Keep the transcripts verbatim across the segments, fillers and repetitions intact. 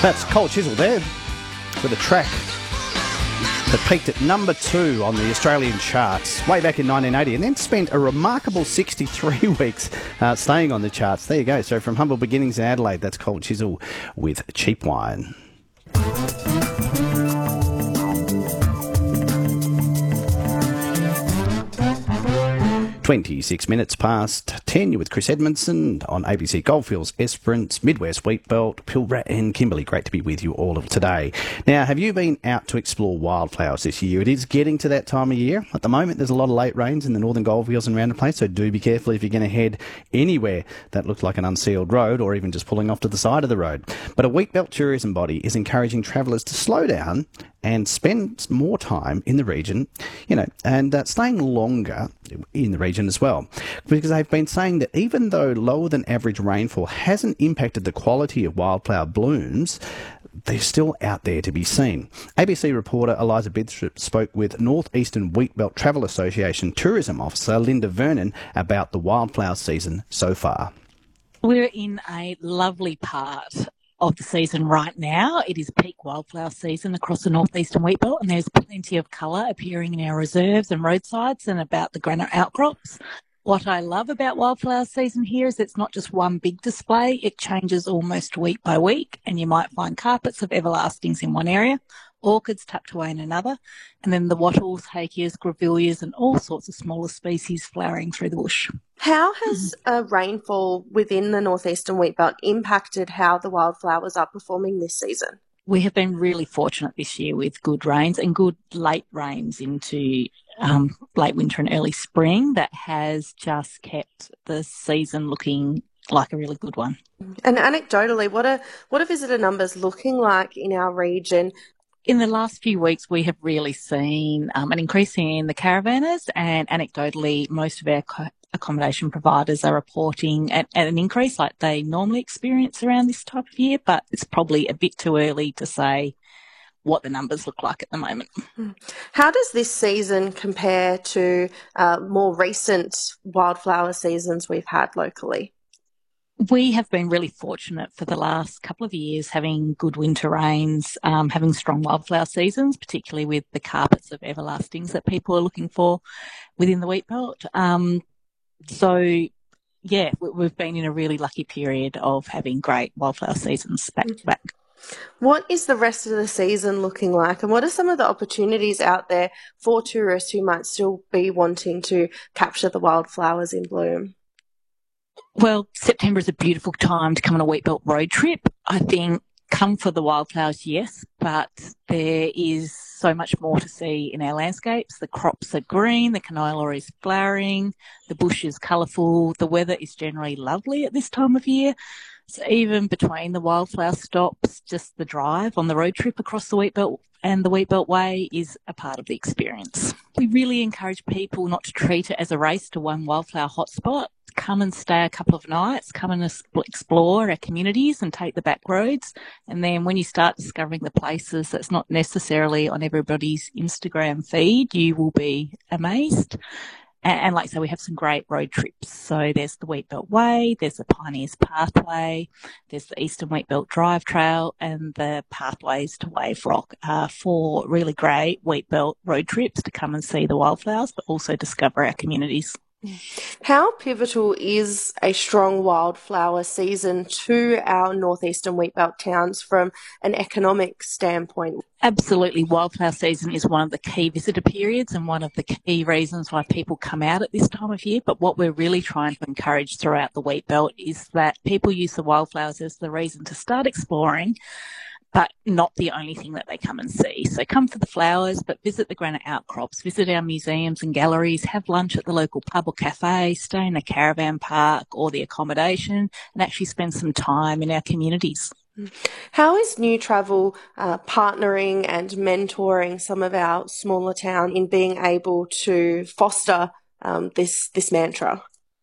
That's Cold Chisel there with a track that peaked at number two on the Australian charts way back in nineteen eighty and then spent a remarkable sixty-three weeks uh, staying on the charts. There you go. So from humble beginnings in Adelaide, that's Cold Chisel with Cheap Wine. twenty-six minutes past ten, you're with Chris Edmondson on A B C Goldfields, Esperance, Midwest Wheatbelt, Pilbara and Kimberley. Great to be with you all of today. Now, have you been out to explore wildflowers this year? It is getting to that time of year. At the moment, there's a lot of late rains in the northern goldfields and around the place, so do be careful if you're going to head anywhere that looks like an unsealed road or even just pulling off to the side of the road. But a Wheatbelt tourism body is encouraging travellers to slow down and spend more time in the region, you know, and uh, staying longer in the region as well. Because they've been saying that even though lower than average rainfall hasn't impacted the quality of wildflower blooms, they're still out there to be seen. A B C reporter Eliza Bidstrup spoke with North Eastern Wheatbelt Travel Association Tourism Officer Linda Vernon about the wildflower season so far. We're in a lovely part of the season right now. It is peak wildflower season across the northeastern wheatbelt, and there's plenty of colour appearing in our reserves and roadsides and about the granite outcrops. What I love about wildflower season here is it's not just one big display. It changes almost week by week, and you might find carpets of everlastings in one area, orchids tucked away in another, and then the wattles, hakeas, grevilleas and all sorts of smaller species flowering through the bush. How has uh, rainfall within the northeastern wheatbelt impacted how the wildflowers are performing this season? We have been really fortunate this year with good rains and good late rains into um, late winter and early spring that has just kept the season looking like a really good one. And anecdotally, what are, what are visitor numbers looking like in our region? In the last few weeks, we have really seen um, an increase in the caravanners, and anecdotally, most of our co- accommodation providers are reporting at, at an increase like they normally experience around this type of year, but it's probably a bit too early to say what the numbers look like at the moment. How does this season compare to uh, more recent wildflower seasons we've had locally? We have been really fortunate for the last couple of years having good winter rains, um, having strong wildflower seasons, particularly with the carpets of everlastings that people are looking for within the wheatbelt. Um, so, yeah, we've been in a really lucky period of having great wildflower seasons back to back. What is the rest of the season looking like, and what are some of the opportunities out there for tourists who might still be wanting to capture the wildflowers in bloom? Well, September is a beautiful time to come on a wheatbelt road trip. I think come for the wildflowers, yes, but there is so much more to see in our landscapes. The crops are green, the canola is flowering, the bush is colourful, the weather is generally lovely at this time of year. So even between the wildflower stops, just the drive on the road trip across the wheatbelt and the Wheatbelt Way is a part of the experience. We really encourage people not to treat it as a race to one wildflower hotspot. Come and stay a couple of nights, come and explore our communities and take the back roads. And then when you start discovering the places that's not necessarily on everybody's Instagram feed, you will be amazed. And, and like I say, we have some great road trips. So there's the Wheatbelt Way, there's the Pioneers Pathway, there's the Eastern Wheatbelt Drive Trail, and the Pathways to Wave Rock are four really great Wheatbelt road trips to come and see the wildflowers, but also discover our communities. How pivotal is a strong wildflower season to our northeastern wheatbelt towns from an economic standpoint? Absolutely. Wildflower season is one of the key visitor periods and one of the key reasons why people come out at this time of year. But what we're really trying to encourage throughout the wheatbelt is that people use the wildflowers as the reason to start exploring, but not the only thing that they come and see. So come for the flowers, but visit the granite outcrops, visit our museums and galleries, have lunch at the local pub or cafe, stay in a caravan park or the accommodation, and actually spend some time in our communities. How is New Travel uh, partnering and mentoring some of our smaller town in being able to foster um, this this mantra?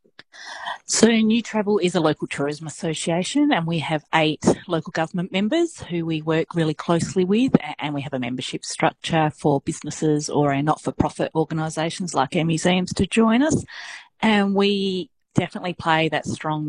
So New Travel is a local tourism association, and we have eight local government members who we work really closely with, and we have a membership structure for businesses or our not-for-profit organisations like our museums to join us. And we definitely play that strong